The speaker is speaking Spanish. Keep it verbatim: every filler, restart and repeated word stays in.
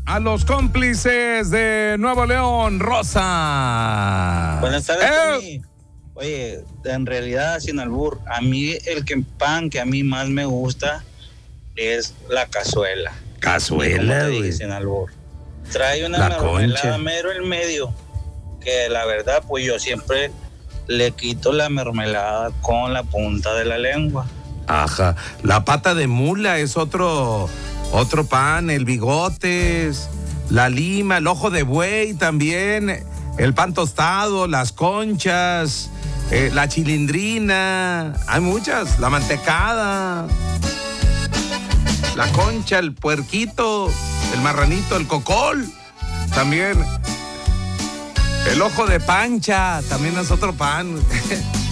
a los cómplices de Nuevo León, Rosa. Buenas tardes, Eh. Tony. Oye, en realidad, sin albur, a mí el que pan que a mí más me gusta es la cazuela. Cazuela, Como te dije, güey. sin albur. Trae una La mermelada concha. mero en medio, que la verdad, pues yo siempre le quito la mermelada con la punta de la lengua. Ajá. La pata de mula es otro, otro pan, el bigotes, la lima, el ojo de buey también, el pan tostado, las conchas, eh, la chilindrina, hay muchas, la mantecada, la concha, el puerquito, el marranito, el cocol, también. El ojo de pancha, también es otro pan.